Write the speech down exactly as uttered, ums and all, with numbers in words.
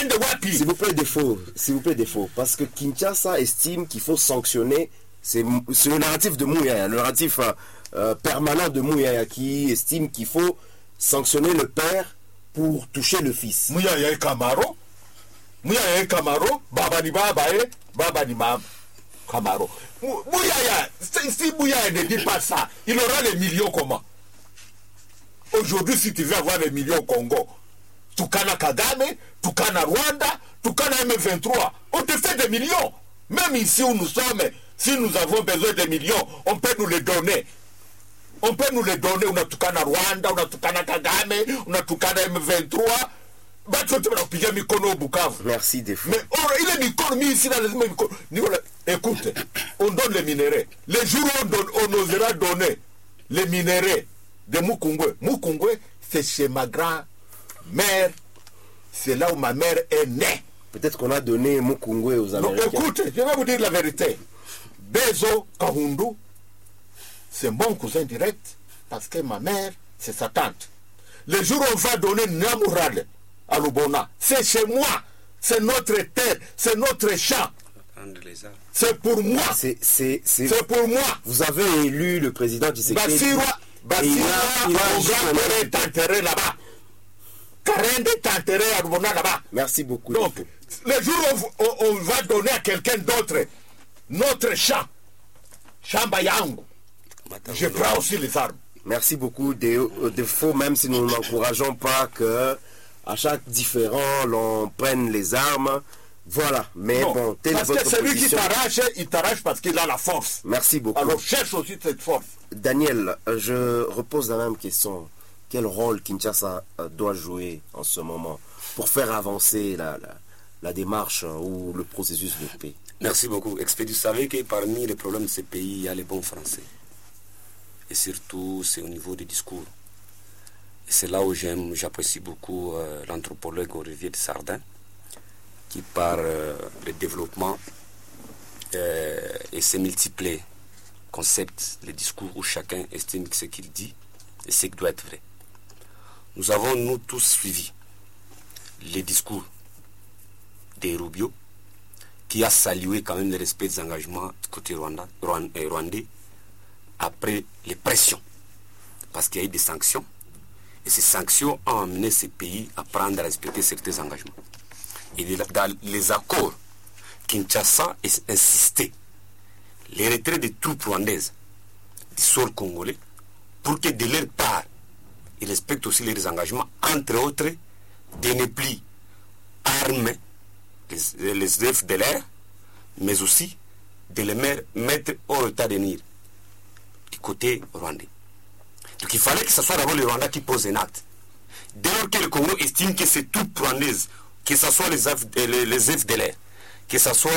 S'il vous plaît, défaut. S'il vous plaît, défaut. Parce que Kinshasa estime qu'il faut sanctionner. C'est, c'est le narratif de Mouyaya, le narratif euh, permanent de Mouyaya qui estime qu'il faut sanctionner le père pour toucher le fils. Mouyaya est Camaro. Mouyaya est Camaro. Baba ni Baba et Baba ni Baba. Camaro. Mouyaya, si Mouyaya ne dit pas ça, il aura les millions comment? Aujourd'hui, si tu veux avoir les millions au Congo, Tukana Kagame, Tukana Rwanda, Tukana M vingt-trois, on te fait des millions. Même ici où nous sommes, si nous avons besoin de millions, on peut nous les donner. On peut nous les donner. On a Tukana Rwanda, on a Tukana Kagame, on a Tukana M vingt-trois. Merci des fois. Mais oh, il est Mikono, mais ici, dans les Mikono. Écoute, on donne les minéraux. Les jours où on, donne, on osera donner les minéraux de Mukungwe. Mukungwe, c'est chez ma grand-mère. C'est là où ma mère est née. Peut-être qu'on a donné Mukungwe aux Américains. Non, écoute, je vais vous dire la vérité. Bezo Kahundu, c'est mon cousin direct parce que ma mère, c'est sa tante. Le jour où on va donner Namourale à Lubona, c'est chez moi. C'est notre terre, c'est notre champ. C'est pour moi. C'est, c'est, c'est... c'est pour moi. Vous avez élu le président Tshisekedi. Bassirwa, Bassirwa, mon grand-père est enterré là-bas. Karende est enterré à Lubona là-bas. Merci beaucoup. Donc, le jour où on, on va donner à quelqu'un d'autre notre champ, Chamba Yangu, je prends aussi les armes. Merci beaucoup. Des, des faux, même si nous n'encourageons pas que à chaque différent l'on prenne les armes. Voilà. Mais non, bon, telle parce votre que celui position. qui t'arrache, il t'arrache parce qu'il a la force. Merci beaucoup. Alors cherche aussi cette force. Daniel, je repose la même question. Quel rôle Kinshasa doit jouer en ce moment pour faire avancer la, la, la démarche ou le processus de paix? Merci beaucoup. Expédie, vous savez que parmi les problèmes de ces pays, il y a les bons Français. Et surtout, c'est au niveau des discours. Et c'est là où j'aime, j'apprécie beaucoup euh, l'anthropologue Olivier de Sardin, qui par euh, le développement euh, et ses multiples concepts, les discours où chacun estime ce qu'il dit et ce qui doit être vrai. Nous avons, nous tous, suivi les discours des Rubio, qui a salué quand même le respect des engagements du côté Rwanda, rwandais après les pressions. Parce qu'il y a eu des sanctions. Et ces sanctions ont amené ces pays à prendre à respecter certains engagements. Et dans les accords, Kinshasa a insisté les retraits des troupes rwandaises du sol congolais pour que de leur part, ils respectent aussi les engagements, entre autres, de ne plus armer les, les F D L R, mais aussi de les mettre hors état de nuire du côté rwandais. Donc il fallait que ce soit d'abord le Rwanda qui pose un acte. Dès lors que le Congo estime que c'est tout rwandaise, que ce soit les, les, les F D L R, que ce soit